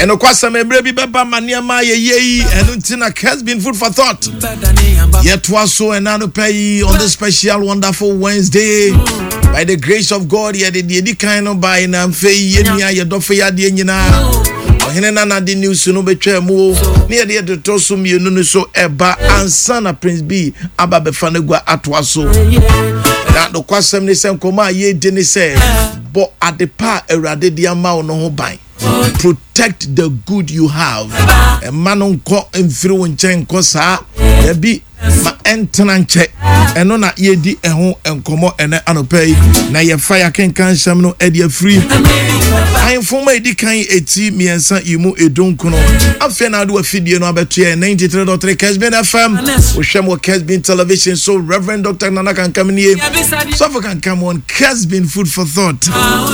And of course, some baby baba maniama ye and untina has been food for thought. Yet was so another pay on the special wonderful Wednesday. By the grace of God, ye did kind of by na fe yenya ye do fe ade nyina. Ohenena na the news no betwa mu. Near the toso mi no so eba ansa na Prince B aba be fanagua atwa so. That the kwasem ni sem koma ye de ni say but at the pa erade dia ma no ho ban. Protect the good you have. A man on call and through and chain cosa. There be my entrance check. And on a ye di and home and come out and pay. Now your fire can sham no idea free. I inform my decay a team me and son you move a dunkuno. I'm fair now do a video no about 93.3 Kesbin FM. We share more Kesbin television. So Reverend Dr. Nana can come in here. So can come on Kesbin food for thought.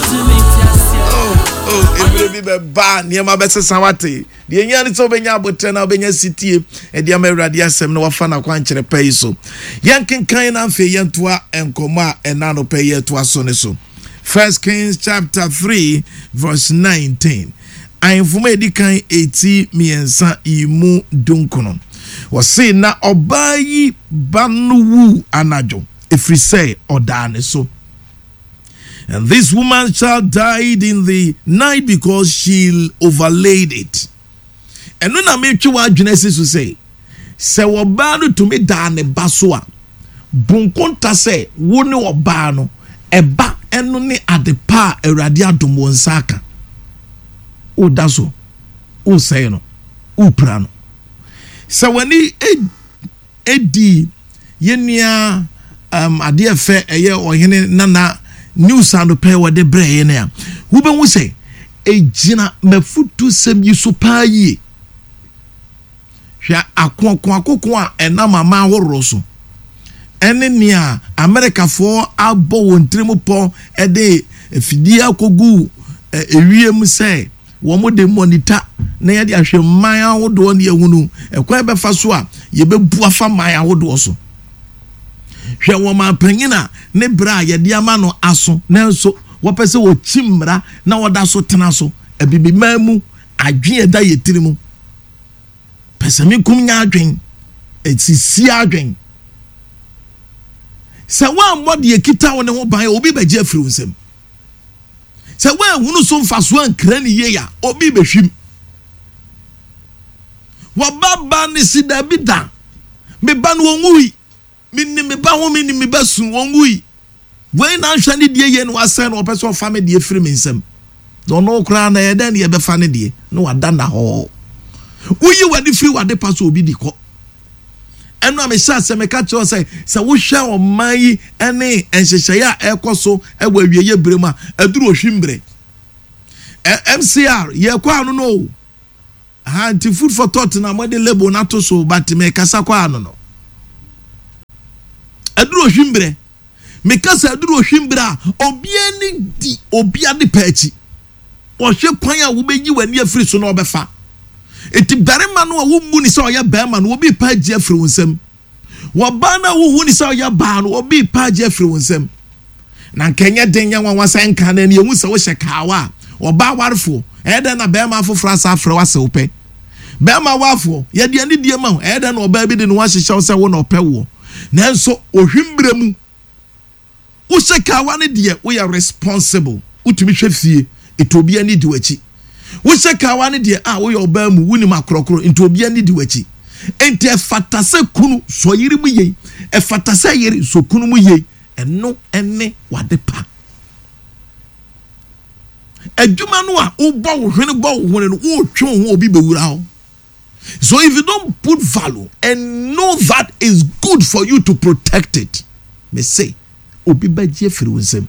It will be bad near my best sawati. The Yan is over now, but turn out Benya City, and the America Sem no fana quanchere peso. Yankin kind of fe yantua and coma and nano pay to a soneso. 1 Kings chapter 3, verse 19. I informed the kind 80 me and san imu dunkono. Was say na obayi banuwu anajo. If we say or dane so. And this woman's child died in the night because she overlaid it. And when I make you what Genesis will say, wabano to me dane basua. Bunkonta say, wone wabano, eba enone adepa eradia dumwonsaka. O daso, o sayno, o prano. So when he edi yenya adia fe eye ohene nana news and pay what they bring in here. Who be we say a jina me futu sem you so pa ye. Hwa akwa ena mama horo so. Ene nia America for abo wontremu po e de fidie akogu ewiem say wo mo de monitor na ye de ahwe man ahodo ne ehunu e kwa be fa so a ye be bua fa man ahodo so. Hwe wo ma panyina ne bra ye de ama no aso nanso wo pese wo chimra na woda so tena so abibi mamu adwen eda ye tirimu pese mi kum nya adwen etisi adwen se wa mmode ekita wo ne ho ban obi beje afiri nsem se wa hunu so mfaso ankra ne ye ya obi behwim wa baba ne sida bida me ba no wonui minni me ba ho minni me basu wongui when na hwa ne die ye no asen no person fa me die firi me nsem no no kra na ye den ye be fa ne die no wada na ho uyi wadi firi wade paso obi di ko eno am sha se me ka cho say se wo hwa o mai ene enhyehyeye a ekoso ewa wieye brema aduru ohwimbre MCR ye kwa anu no ha anti food for thought na mo de label na to so but me kasa kwa anu no aduru ohwimbre me kasa aduru ohwimbre a obia ni di obia de pachi o hwe kwan a wo beyi wani afiri so na obefa eti barema no wo mu ni se oya barema no obi pa gie afiri wonsem wo ba na wo hu ni se oya ba no obi pa gie afiri wonsem na nkenya denya nwa wasan kan na ehu se wo hye kawa oba warfo eden na barema afofra sa afra wase ope barema wafo ye de ani die ma eden na oba bi de no wahyehyɛ se wo na ope wo nanso ohwimbre mu wo hye kawa ne de wo ya responsible utumi hwe fie etobia ni di wachi wo hye kawa ne de wo ya oba mu wuni makrokro etobia ni di wachi enti efatase kunu so yiri mu ye efatase yiri so kunu mu ye eno ene wadepa adwuma no a wo bo wo hwene bo wo hwene no wo twe ho obi bewura ho. So if you don't put value and know that is good for you to protect it, me say obi baje firi wonsem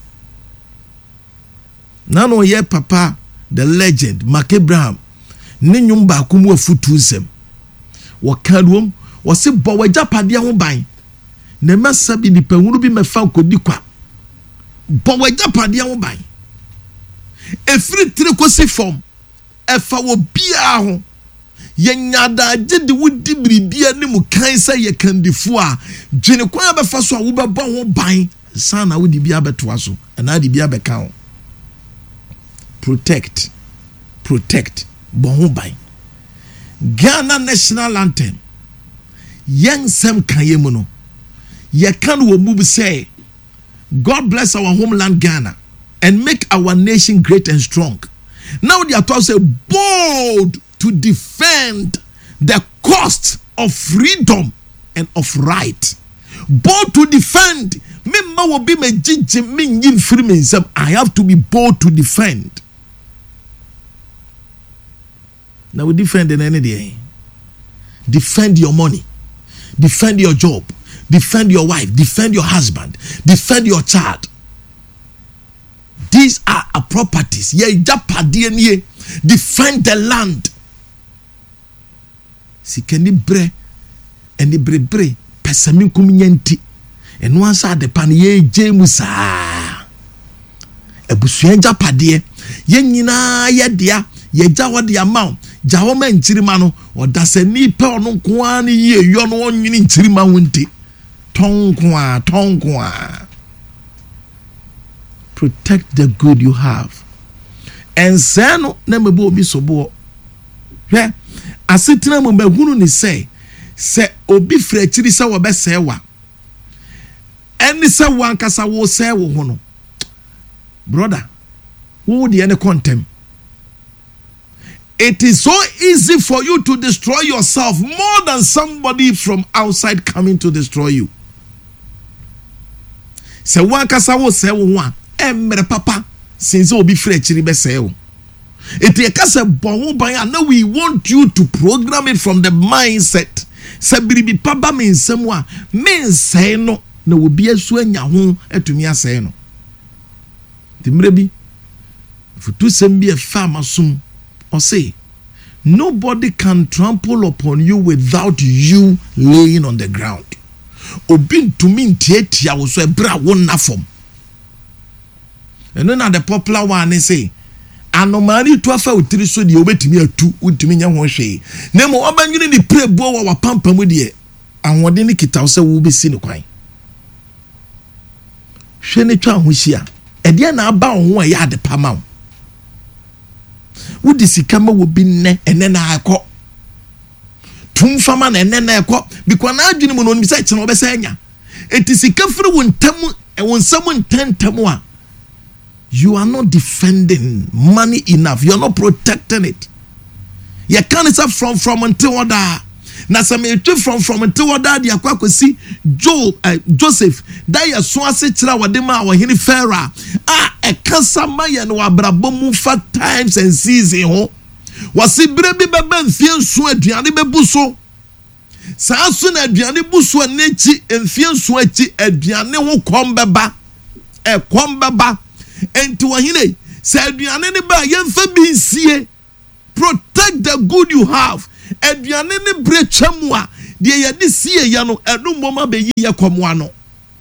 nano ye papa the legend Mark Abraham ne nyum ba kumu afutu nsem wo kaduom wo se bo wajapade ho ban na masa bi ni pahunu bi mefa kodi kwa bo wajapade ho ban efiri tire kosi form efa wo bia ho yenyada agide wudi bribia ne mu kan se ye kandifo a dwene kwa befa so a wo bebo ho ban sana wudi bia beto aso na adi bia beka ho. Protect Bohu bai. Ghana national anthem. Yang sem kanye no. Ye can wo move say, God bless our homeland Ghana and make our nation great and strong. Now they are to say bold to defend the cost of freedom and of right. Bold to defend. I have to be bold to defend. Now we defend in any day. Defend your money. Defend your job. Defend your wife. Defend your husband. Defend your child. These are our properties. Defend the land. Si keni bre eni bre pesami kuminyenti eno ansa de pan ye jemusa ebusuen japade ye nyina ye dia ye jawo de amaw jawo ma nchirima no odasani pe ono nko ani ye yo no onwini nchirima wonti tonko a protect the good you have and seno na mebo obi sobo hwe asetina mo mahunu ni se obi frachiri se wo besewa eni se wankasa wo se wo ho no brother who the any contem. It is so easy for you to destroy yourself more than somebody from outside coming to destroy you. Se wankasa wo se wo ho a emre papa since obi frachiri besewo. It is a bon ban. Now we want you to program it from the mindset. Sabiribi papa means someone means say no. No will be a swenya home to me as say no. The maybe if you send me a farmer soon or say nobody can trample upon you without you laying on the ground. Obin to me I was a bra one na form. And then the popular one they say anomali to afa utiri so de obetimi atu utimi nya ho hwe na mo obanwini ni prebo wa pampa mu de anwode ni kita wo se wo besi ni kwan hwe ne twa ho hia e de na aba ho ya de pama wo di sika ma wo bi ne ene na akọ tumfama na ene na akọ bikwa na adwini mu no ni se kire obesa anya etisika firi wo ntam e wo nsam ntantam a you are not defending money enough. You are not protecting it. You can't say from until order. Na some from until order. They are see Joseph. That you so say chira wadema wa hini Pharaoh. A cancer maya no abrabomu for times and season ho. Wasi brebi bebe nfien so aduane bebuso. Saa so na aduane buso anechi nfien so achi aduane ho kombeba. Kombeba. And to wahine say aduane ne ba yemfa bi nsie protect the good you have aduane ne brecham a de ye de sie ya no enu moma be yi ye komo ano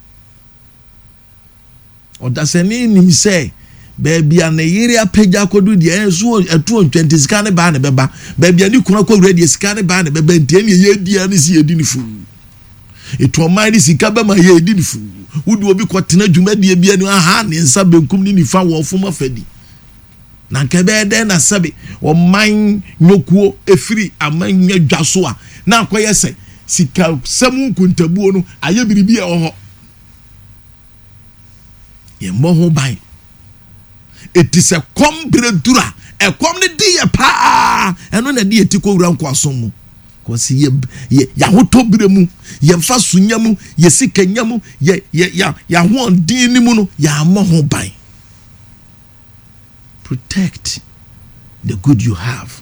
odaseni nim say baby an yiri apagya kodu de enso etu 20 sika ne ba ne beba baby ani kuna ko wura de sika ne ba ne beba ntiem ye dia ne si edi ni fu etu man ni sika ba ma ye edi ni fu wudu obi kwotena dwumadie bia ni aha ne nsa benkum ni nifa wo foma fadi na nkebe de na sabe o man nyokuo efiri amanya dwaso a na akoye se sika samu kuntabuo no aye biribi e ho ye mo ho ban etise kombredura e kom ne die pa eno na die ti ko wura nko asom mu kosi ya hotobre mu ye mfa sunya mu ye sikanya mu ya ho din ni mu no ya mo ho ban. Protect the good you have.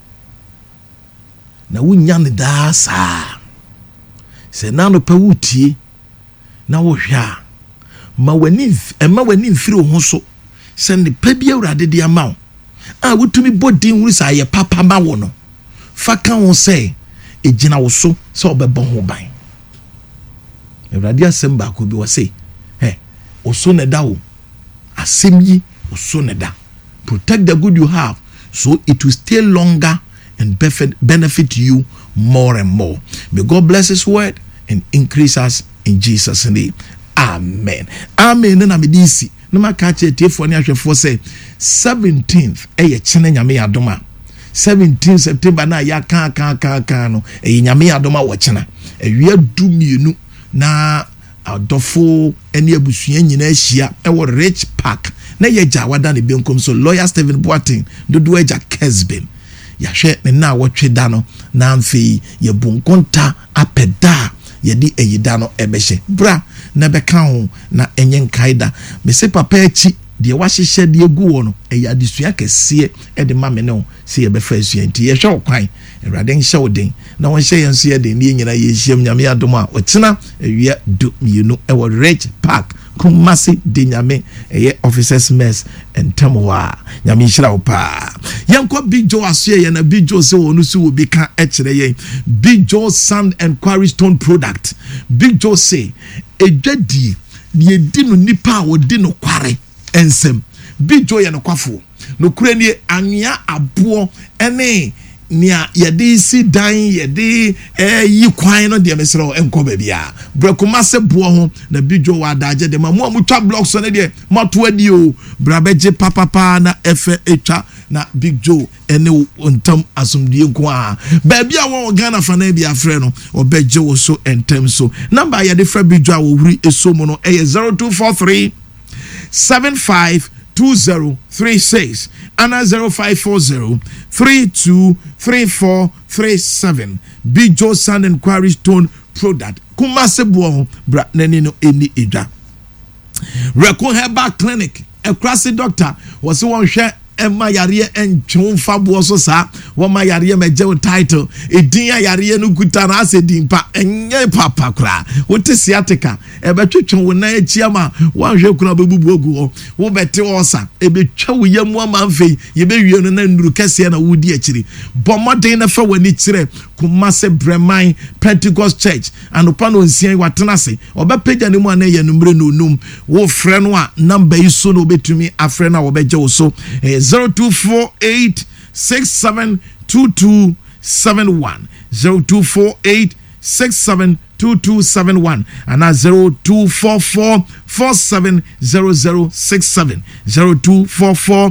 Na wunya ne da sa se na no pa wutie na wo hwa ma wani mfiri ho so se ne pa bi awurade de ama a wutumi bodin wuri sa ye papa ma wo no fa kan wo se ejina wo so se obebɔ ho ban. Awurade asem ba ko bi wo se oso ne da wo asem yi oso ne da. Protect the good you have so it will stay longer and benefit you more and more. May God bless his word and increase us in Jesus' name. Amen. Amen. Na me disi na ma ka che tiefo ne ahwefo say 17th eye chene nyame adoma 17 September na ya kan no nyame adoma wo chena awia du mienu na adofo ene abusua nyina ahia wo Rich Park na ye ja wada ne benkom so lawyer Stephen Boateng dodo eja Kesbin ya hwe ne na wotwe da no na amfi ye bunkonta apeda ye di eyida no ebehye bra na beka ho na enye nkaida me se papa echi de wahyehyɛ de egu wo no eya adesua kɛse e de ma me no se ye befa asua nti ye hwɛ okwan Awurade nhyɛ wo den na won hyɛ yenso ye den ne nyina ye hyiam nyame adom a wɔtena awia du mienu e wo Rich Park Kumasi de nyame eye officers mess entamwa nyame nhyira wo pa yanko Big Joe asoe ye na Big Joe se wonu su wo bi ka e kyerɛ ye Big Joe Sand and Quarry Stone product Big Joe say edwadi ye di no nipa wo di no kware ensem Big Joe ye no kwafo no kure ni anwea abo ene nia yede si dan yede yi kwan no de mesero enko ba bia brakuma se bo ho na Big Joe wa daje de mamu amutwa blocks no de mato adi o brabeje papa na efe etwa na Big Joe ene ontam asomdie nko a ba bia won Ghana fa na bia frɛ no obeje wo so entem so number yede fra Big Joe wo huri esomo no 0243 752036 and 0540 323437 Big Joe Sand and Quarry Stone product Kumasi buo bra nani no eni edwa Reko Herbal Clinic Ekrasi doctor was one share Emma Yarie and Chon Fabo so sa Wama Yarie meje title edin Yarie no kuta na ase dimpa enye papa kra wote siatica ebetwetwon wona echiama wanhwe kuna bebubu ogu wo bete osa ebetwa wo yamu amanfei yebewie no na nduru kese na wodi akiri bomoden na fa wani kire Kumasi Breman Pentecost Church anopa no nsia watenase obepeja ne mu ana ye numre no num wo frɛ no a number yi so no obetumi afrɛ na wo beje wo so 0248 672271 0248 672271 and 0244 470067 0244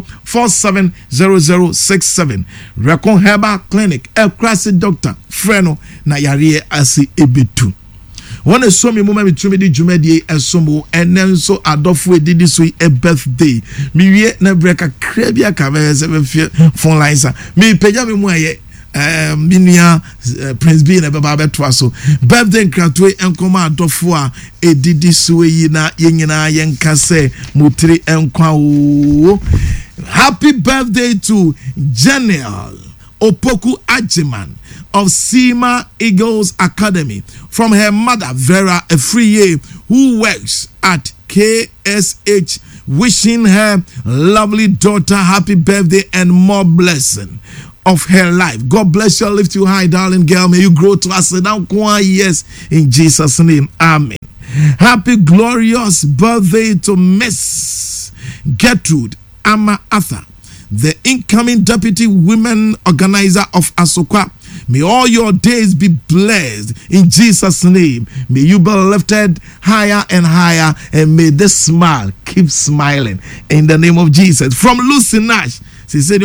470067 Reko Herbal Clinic Ekrasi doctor freno na yare asi ebetu One so me mama mitumi di dwumadi esomo enenso adofo edidi so e birthday mi wie na breka kra bia ka be se be phone lines mi peja me mu aye minia Prince B na baba beto aso birthday nkratwe enkoma adofo a edidi so yi na yenyina yenka se mutiri enkwa o happy birthday to General Opoku Ajiman of Sima Eagles Academy from her mother Vera Efriye, who works at KSH, wishing her lovely daughter happy birthday and more blessing of her life. God bless you, lift you high, darling girl. May you grow to us now. Yes, in Jesus' name, amen. Happy glorious birthday to Miss Gertrude Ama Arthur, the incoming deputy women organizer of Asokwa. May all your days be blessed in Jesus' name. May you be lifted higher and higher, and may this smile keep smiling in the name of Jesus. From Lucy Nash, she said,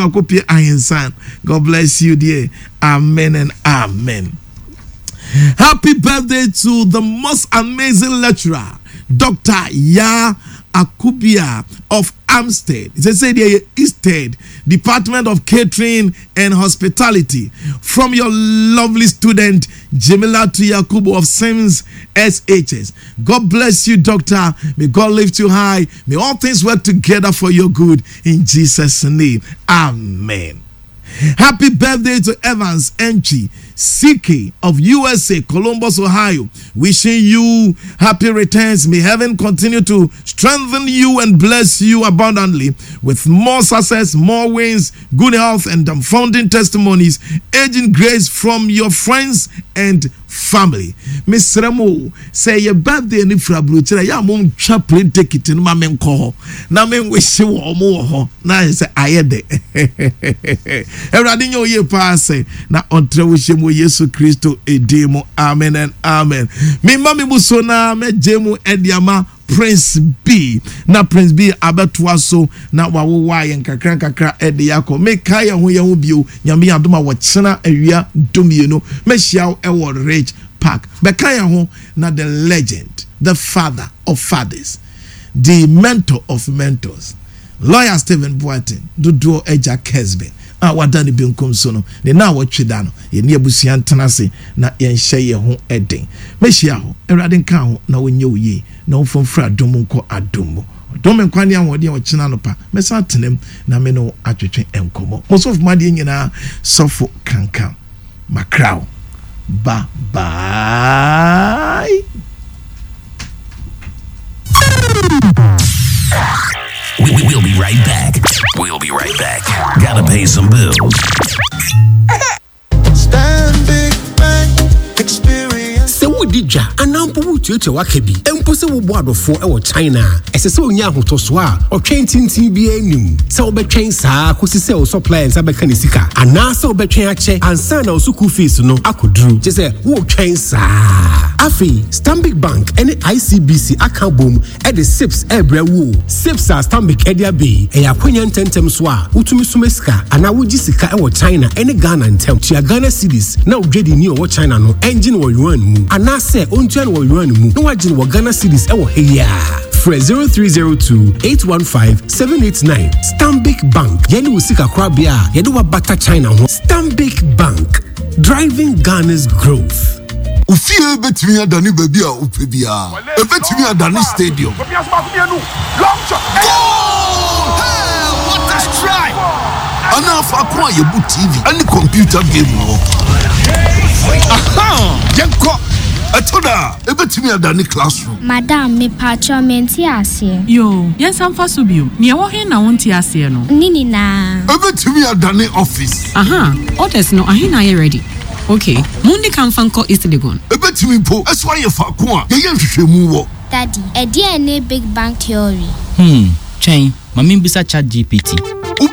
God bless you, dear. Amen and amen. Happy birthday to the most amazing lecturer, Dr. Ya Akubia of Amstead. They say the Easted Department of Catering and Hospitality. From your lovely student Jamila Yakubu of Sims SHS. God bless you, Doctor. May God lift you high. May all things work together for your good in Jesus' name. Amen. Happy birthday to Evans Enchi CK of USA, Columbus, Ohio. Wishing you happy returns. May heaven continue to strengthen you and bless you abundantly with more success, more wins, good health, and dumbfounding testimonies, aging grace from your friends and family. Miss Remo, say your birthday ni frablu chira ya mum chaplain take it in my men call. Na men wish you more. Na say ayede. Everything you pass na ontre wish mu Yesu Kristo edemo. Amen and amen. Me mami busona me jemu ediama Prince B na Prince B abeto so na wawowa yen kakra ede yakọ meka ya ho bio nyame adoma wo chena awia domienu mehia e wo Rich Park beka ya ho na the legend, the father of fathers, the mentor of mentors, Lawyer Stephen Boateng Dodo Eja Kesben wadani benkum so no ne na watweda no ye ne abusia ntenase na ye nhye ye ho eden mehia ho Awurade nka ho na wonye oye na wofomfra dom nko adom dom nkwane ahode wo kyena no pa mesa tenem na me no atwetwe enkomo most of made nyina sofo kankan makrao bye. We'll be right back. Gotta pay some bills. Stanbic Bank experience. Se wodija anampo wutuetua wakabi empo se wo boadofo e wo China ese se onya ahotoso a otwen tintin bi anim se obetwen saa kosi se o suppliers abeka ne sika ana se obetwen ache ansa na osuku fees no akoduru je se wo twen saa afi Stanbic Bank any ICBC akabom e de SIPS ebra wo SIPS a Stanbic edia be e yakonya ntentem so a utumi sumesika ana wogi sika e wo China ene Ghana ntem tia Ghana cedis na odwedi ni o wo China no engine wo yuan mu ana se ontua no wo yuan mu no wagine wo Ghana cedis e wo heya for 0302-815-789 Stanbic Bank yeni usika krabia yedo wa bata China ho Stanbic Bank driving Ghana's growth. Ufie betimi adani baby a upebia. Betimi adani stadium. Long shot. Hey, what a strike! Ana fa kwa yebu TV any computer game no. Aha! Jenko Atoda, ebetimi adani classroom. Madam, me patro menti ase. Yo, yen samfa subio. Me wo he na wonti ase no. Nini na. Ebetimi adani office. Aha, orders no ahina ye ready. Okay, Mundi kan fanko East Legon. Ebetimi po, eswa ye fa ko a, ye nhwehwemu wo. Daddy, e dia ne Big Bang Theory. Chain, mami bisa chat GPT.